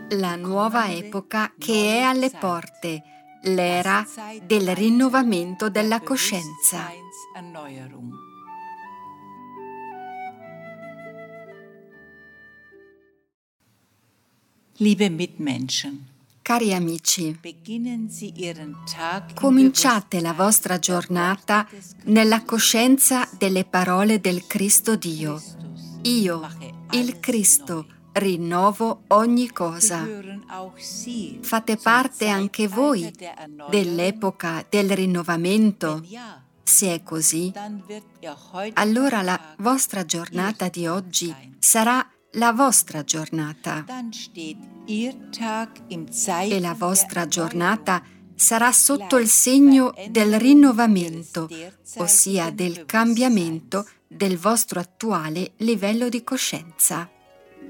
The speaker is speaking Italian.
La nuova epoca che è alle porte, l'era del rinnovamento della coscienza. Liebe Mitmenschen, Cari amici, beginnen Sie Ihren Tag cominciate la vostra giornata nella coscienza delle parole del Cristo Dio. Io, il Cristo, rinnovo ogni cosa. Fate parte anche voi dell'epoca del rinnovamento? Se è così, allora la vostra giornata di oggi sarà la vostra giornata. E la vostra giornata sarà sotto il segno del rinnovamento, ossia del cambiamento del vostro attuale livello di coscienza.